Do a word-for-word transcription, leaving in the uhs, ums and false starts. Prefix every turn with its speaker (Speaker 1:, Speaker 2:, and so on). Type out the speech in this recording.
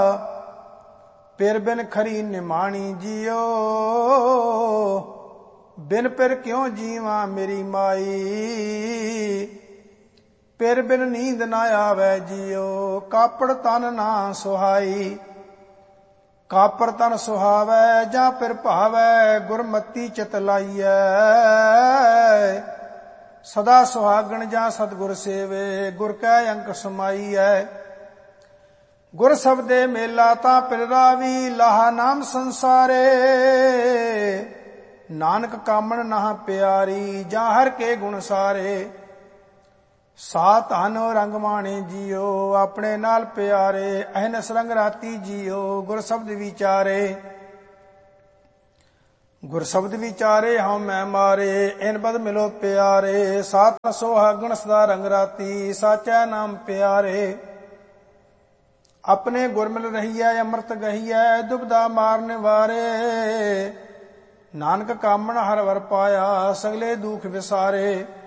Speaker 1: ਪਿਰ ਬਿਨ ਖਰੀ ਨਿਮਾਣੀ ਜੀਓ, ਬਿਨ ਪਿਰ ਕਿਉਂ ਜੀਵਾਂ ਮੇਰੀ ਮਾਈ। ਪਿਰ ਬਿਨ ਨੀਂਦ ਨਾ ਆਵੈ ਜੀਓ, ਕਾਪੜ ਤਨ ਨਾ ਸੁਹਾਈ। ਕਾਪੜ ਤਨ ਸੁਹਾਵੈ ਜਾਂ ਪਿਰ ਭਾਵੈ, ਗੁਰਮਤੀ ਚਿਤ ਲਾਈਐ। ਸਦਾ ਸੁਹਾਗਣ ਜਾਂ ਸਤਿਗੁਰ ਸੇਵੇ, ਗੁਰ ਕੈ ਅੰਕ ਸਮਾਈਐ। ਗੁਰ ਸਬਦੇ ਮੇਲਾ ਤਾਂ ਪਿਰ ਰਾਵੀ, ਲਾਹਾ ਨਾਮ ਸੰਸਾਰੇ। ਨਾਨਕ ਕਾਮਣ ਨਾ ਪਿਆਰੀ, ਜਾਂ ਹਰ ਕੇ ਗੁਣ ਸਾਰੇ। ਸਾ ਧਨ ਰੰਗ ਮਾਣੇ ਜੀਓ, ਆਪਣੇ ਨਾਲ ਪਿਆਰੇ। ਅਹਨਸ ਰੰਗ ਰਾਤੀ ਜੀਓ, ਗੁਰ ਸ਼ਬਦ ਵਿਚਾਰੇ। ਗੁਰ ਸ਼ਬਦ ਵਿਚਾਰੇ ਹਉ ਮੈਂ ਮਾਰੇ, ਇਨ ਬਦ ਮਿਲੋ ਪਿਆਰੇ। ਸਾਤ ਸੁਹਾਗਣ ਸਦਾ ਰੰਗ ਰਾਤੀ, ਸਾਚੈ ਨਾਮ ਪਿਆਰੇ। ਆਪਣੇ ਗੁਰ ਮਿਲ ਰਹੀਐ, ਅੰਮ੍ਰਿਤ ਗਹੀਐ, ਦੁਬਦਾ ਮਾਰਨ ਵਾਰੇ। ਨਾਨਕ ਕਾਮਣ ਹਰ ਵਰ ਪਾਇਆ, ਸਗਲੇ ਦੁਖ ਵਿਸਾਰੇ।